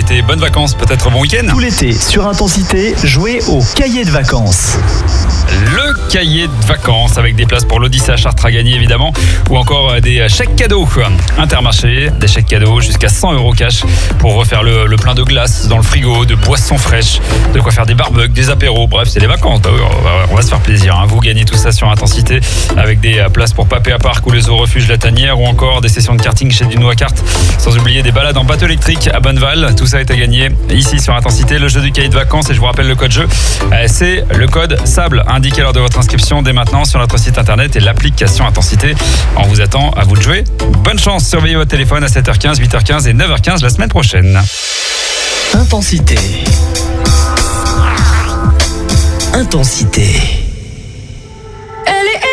l'été. Bonnes vacances, peut-être bon week-end. Tout l'été, sur Intensité, jouez au cahier de vacances. Le cahier de vacances avec des places pour l'Odyssée à Chartres à gagner évidemment, ou encore des chèques cadeaux. Intermarché, des chèques cadeaux jusqu'à 100 € cash pour refaire le plein de glace dans le frigo, de boissons fraîches, de quoi faire des barbecues, des apéros. Bref, c'est les vacances. On va se faire plaisir. Vous gagnez tout ça sur Intensité avec des places pour Papéa Park ou les Zoo Refuge La Tanière, ou encore des sessions de karting chez Dunois Kart, sans oublier des balades en bateau électrique à Bonneval. Tout ça est à gagner ici sur Intensité. Le jeu du cahier de vacances, et je vous rappelle le code jeu, c'est le code SABLE. Indiquez lors de votre inscription dès maintenant sur notre site internet et l'application Intensité. On vous attend, à vous de jouer. Bonne chance, surveillez votre téléphone à 7h15, 8h15 et 9h15 la semaine prochaine. Intensité. Intensité. Elle est